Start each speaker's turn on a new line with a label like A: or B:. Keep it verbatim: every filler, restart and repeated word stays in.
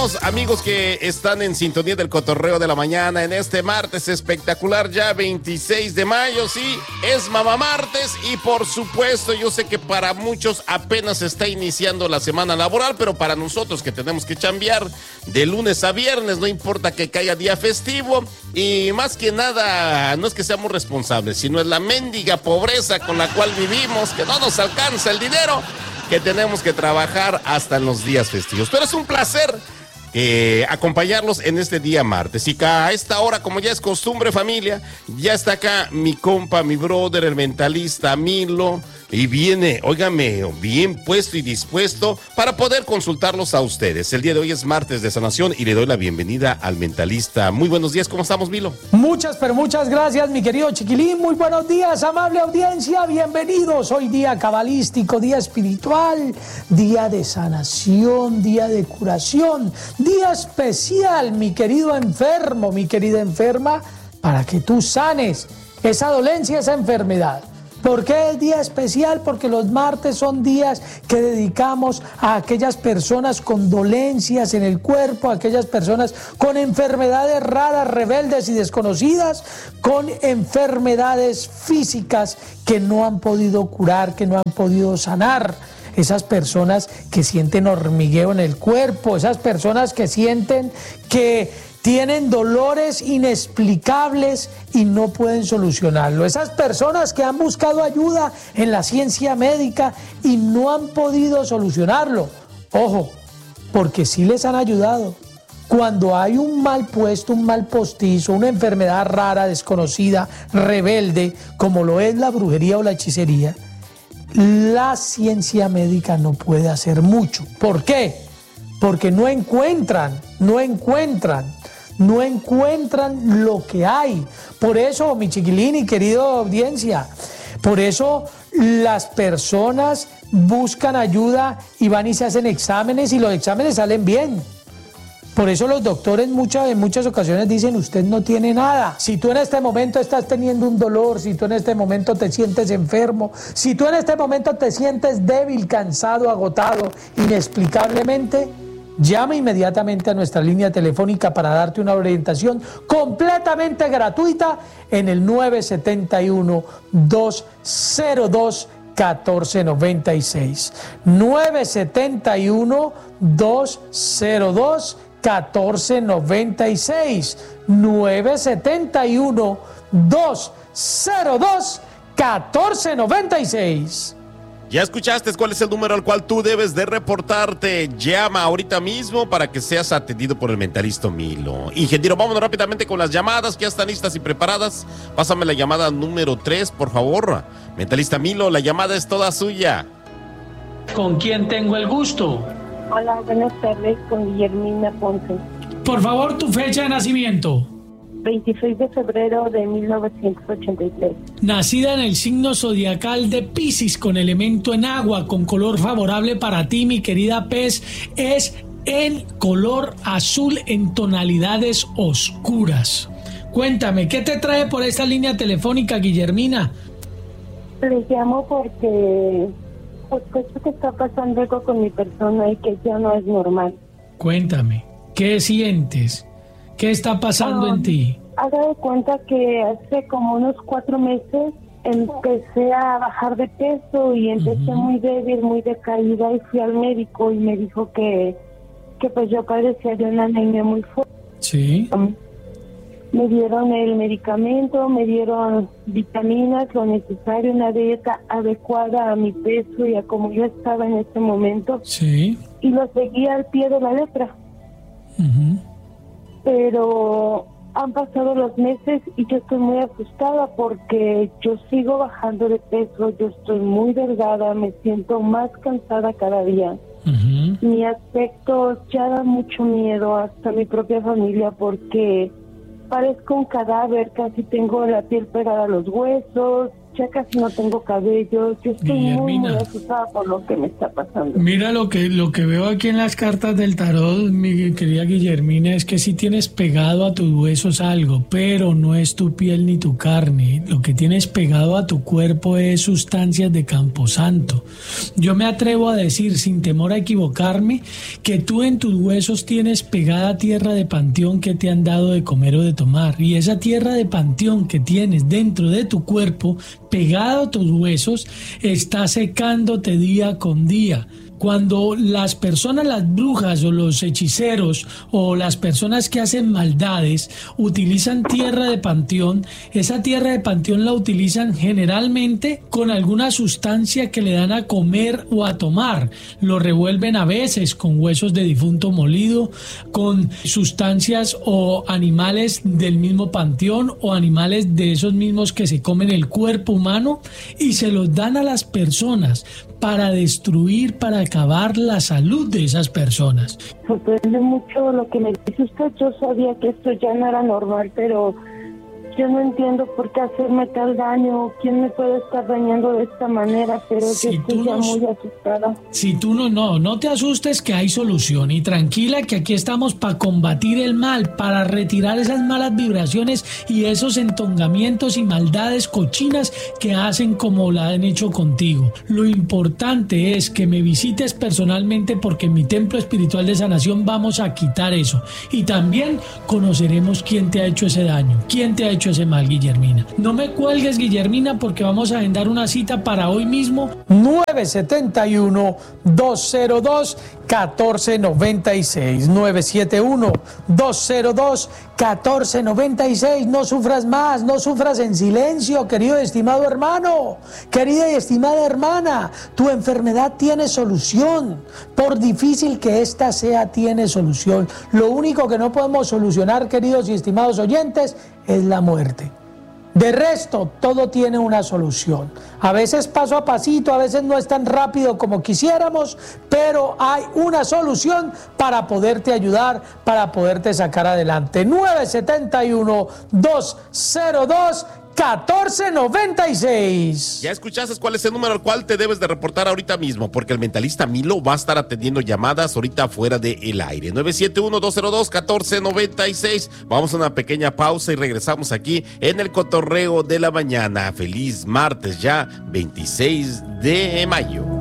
A: estamos, amigos que están en sintonía del cotorreo de la mañana en este martes espectacular, ya veintiséis de mayo? Sí, es Mamá Martes y por supuesto yo sé que para muchos apenas está iniciando la semana laboral, pero para nosotros que tenemos que chambear de lunes a viernes, no importa que caiga día festivo, y más que nada no es que seamos responsables, sino es la mendiga pobreza con la cual vivimos, que no nos alcanza el dinero, que tenemos que trabajar hasta en los días festivos. Pero es un placer eh, acompañarlos en este día martes. Y a esta hora, como ya es costumbre, familia, ya está acá mi compa, mi brother, el mentalista Milo, y viene, óigame, bien puesto y dispuesto para poder consultarlos a ustedes. El día de hoy es martes de sanación y le doy la bienvenida al mentalista. Muy buenos días, ¿cómo estamos, Milo?
B: Muchas, pero muchas gracias, mi querido Chiquilín. Muy buenos días, amable audiencia. Bienvenidos. Hoy día cabalístico, día espiritual, día de sanación, día de curación, día especial, mi querido enfermo, mi querida enferma, para que tú sanes esa dolencia, esa enfermedad. ¿Por qué es día especial? Porque los martes son días que dedicamos a aquellas personas con dolencias en el cuerpo, a aquellas personas con enfermedades raras, rebeldes y desconocidas, con enfermedades físicas que no han podido curar, que no han podido sanar. Esas personas que sienten hormigueo en el cuerpo, esas personas que sienten que tienen dolores inexplicables y no pueden solucionarlo. Esas personas que han buscado ayuda en la ciencia médica y no han podido solucionarlo. Ojo, porque sí les han ayudado. Cuando hay un mal puesto, un mal postizo, una enfermedad rara, desconocida, rebelde, como lo es la brujería o la hechicería, la ciencia médica no puede hacer mucho. ¿Por qué? Porque no encuentran, no encuentran, no encuentran lo que hay. Por eso, mi chiquilín y querida audiencia, por eso las personas buscan ayuda y van y se hacen exámenes y los exámenes salen bien. Por eso los doctores muchas, en muchas ocasiones dicen, usted no tiene nada. Si tú en este momento estás teniendo un dolor, si tú en este momento te sientes enfermo, si tú en este momento te sientes débil, cansado, agotado, inexplicablemente, llama inmediatamente a nuestra línea telefónica para darte una orientación completamente gratuita en el nueve siete uno, dos cero dos, uno cuatro nueve seis. nueve siete uno, dos cero dos, uno cuatro nueve seis. nueve siete uno, dos cero dos, uno cuatro nueve seis.
A: Ya escuchaste cuál es el número al cual tú debes de reportarte. Llama ahorita mismo para que seas atendido por el mentalista Milo. Ingeniero, vámonos rápidamente con las llamadas que ya están listas y preparadas. Pásame la llamada número tres, por favor. Mentalista Milo, la llamada es toda suya.
B: ¿Con quién tengo el gusto?
C: Hola, buenas tardes, con Guillermina Ponce.
B: Por favor, tu fecha de nacimiento.
C: veintiséis de febrero de mil novecientos ochenta y tres.
B: Nacida en el signo zodiacal de Piscis, con elemento en agua, con color favorable para ti, mi querida Pez, es el color azul en tonalidades oscuras. Cuéntame, ¿qué te trae por esta línea telefónica, Guillermina?
C: Les llamo porque sospecho que está pasando algo con mi persona y que ya no es normal.
B: Cuéntame, ¿qué sientes? ¿Qué está pasando
C: um,
B: en ti?
C: Haga de cuenta que hace como unos cuatro meses empecé a bajar de peso y empecé uh-huh. muy débil, muy decaída, y fui al médico y me dijo que, que pues yo padecía de una anemia muy fuerte.
B: Sí.
C: Um, me dieron el medicamento, me dieron vitaminas, lo necesario, una dieta adecuada a mi peso y a como yo estaba en ese momento.
B: Sí.
C: Y lo seguí al pie de la letra.
B: Uh-huh.
C: Pero han pasado los meses y yo estoy muy asustada porque yo sigo bajando de peso, yo estoy muy delgada, me siento más cansada cada día. Uh-huh. Mi aspecto ya da mucho miedo hasta mi propia familia porque parezco un cadáver, casi tengo la piel pegada a los huesos, ya casi no tengo cabello, yo estoy muy, muy
D: Guillermina,
C: asustada por lo que me está pasando.
D: mira lo que, lo que veo aquí en las cartas del tarot, mi querida Guillermina, es que sí tienes pegado a tus huesos algo, pero no es tu piel ni tu carne. Lo que tienes pegado a tu cuerpo es sustancias de camposanto. Yo me atrevo a decir, sin temor a equivocarme, que tú en tus huesos tienes pegada tierra de panteón que te han dado de comer o de tomar. Y esa tierra de panteón que tienes dentro de tu cuerpo, pegado a tus huesos, está secándote día con día. Cuando las personas, las brujas o los hechiceros o las personas que hacen maldades utilizan tierra de panteón, esa tierra de panteón la utilizan generalmente con alguna sustancia que le dan a comer o a tomar. Lo revuelven a veces con huesos de difunto molido, con sustancias o animales del mismo panteón o animales de esos mismos que se comen el cuerpo humano, y se los dan a las personas para destruir, para acabar la salud de esas personas.
C: Sorprende mucho lo que me dice usted. Yo sabía que esto ya no era normal, pero yo no entiendo por qué hacerme tal daño. ¿Quién me puede estar dañando de esta manera? Pero
D: Si
C: yo estoy
D: tú
C: ya
D: no-
C: muy asustada.
D: Si tú no, no, no te asustes, que hay solución, y tranquila que aquí estamos para combatir el mal, para retirar esas malas vibraciones y esos entongamientos y maldades cochinas que hacen como la han hecho contigo. Lo importante es que me visites personalmente, porque en mi templo espiritual de sanación vamos a quitar eso, y también conoceremos quién te ha hecho ese daño, quién te ha hecho ese mal, Guillermina. No me cuelgues, Guillermina, porque vamos a agendar una cita para hoy mismo.
B: nueve siete uno, dos cero dos, uno cuatro nueve seis. nueve siete uno, dos cero dos, uno cuatro nueve seis. No sufras más, no sufras en silencio, querido y estimado hermano, querida y estimada hermana. Tu enfermedad tiene solución. Por difícil que ésta sea, tiene solución. Lo único que no podemos solucionar, queridos y estimados oyentes, es la muerte. De resto, todo tiene una solución. A veces paso a pasito, a veces no es tan rápido como quisiéramos, pero hay una solución para poderte ayudar, para poderte sacar adelante. nueve siete uno, dos cero dos, uno cuatro nueve seis.
A: Ya escuchaste cuál es el número al cual te debes de reportar ahorita mismo, porque el mentalista Milo va a estar atendiendo llamadas ahorita fuera del aire. nueve siete uno, dos cero dos, uno cuatro nueve seis. Vamos a una pequeña pausa y regresamos aquí en el cotorreo de la mañana. Feliz martes ya, veintiséis de mayo.